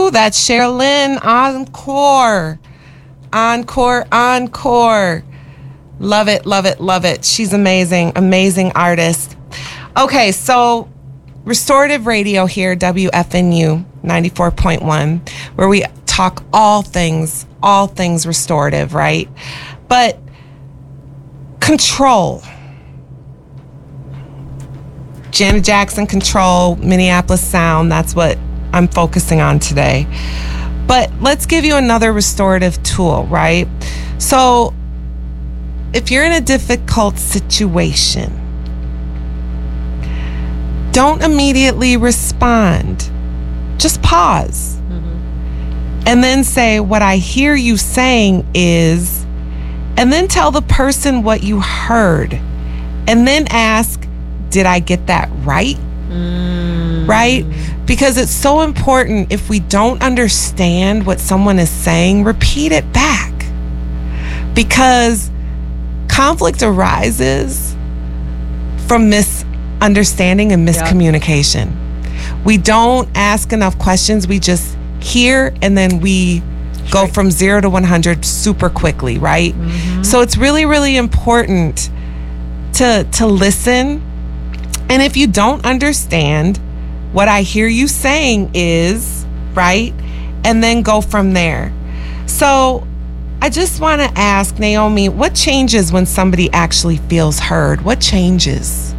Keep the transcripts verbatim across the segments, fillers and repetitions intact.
Ooh, that's Sherilyn. Encore. Encore, encore. Love it, love it, love it. She's amazing, amazing artist. Okay, so Restorative Radio here, W F N U ninety-four point one, where we talk all things, all things restorative, right? But control. Janet Jackson, Control, Minneapolis Sound, that's what I'm focusing on today. But let's give you another restorative tool, right? So if you're in a difficult situation, don't immediately respond. Just pause. Mm-hmm. And then say, what I hear you saying is, and then tell the person what you heard. And then ask, did I get that right? Mm. Right? Because it's so important, if we don't understand what someone is saying, repeat it back. Because conflict arises from misunderstanding and miscommunication. Yep. We don't ask enough questions. We just hear and then we go from zero to one hundred super quickly, right? Mm-hmm. So it's really, really important to to listen. And if you don't understand, what I hear you saying is, right? And then go from there. So I just want to ask, Naomi, what changes when somebody actually feels heard? What changes?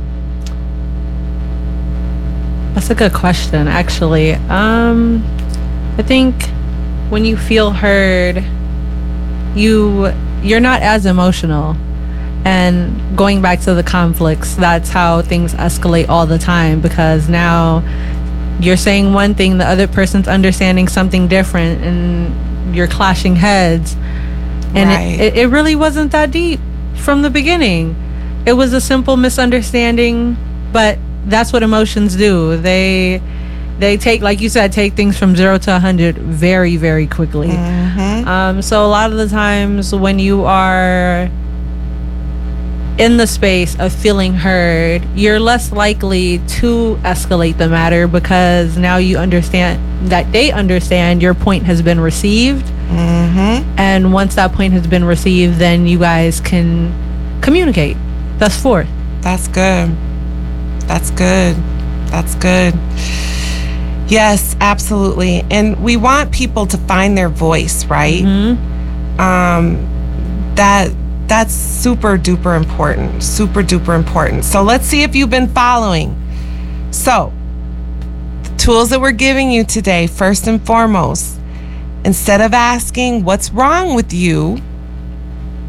That's a good question, actually. Um, I think when you feel heard, you you're not as emotional. And going back to the conflicts, that's how things escalate all the time, because now you're saying one thing, the other person's understanding something different, and you're clashing heads. And right. it, it really wasn't that deep from the beginning. It was a simple misunderstanding, but that's what emotions do. They they take, like you said, take things from zero to one hundred very, very quickly. Mm-hmm. Um, so a lot of the times when you are in the space of feeling heard, you're less likely to escalate the matter, because now you understand that they understand your point has been received. Mm-hmm. And once that point has been received, then you guys can communicate. That's forth. That's good. That's good. That's good. Yes, absolutely. And we want people to find their voice, right? Mm-hmm. Um, that that's super duper important. Super duper important. So let's see if you've been following. So, the tools that we're giving you today, first and foremost, instead of asking what's wrong with you,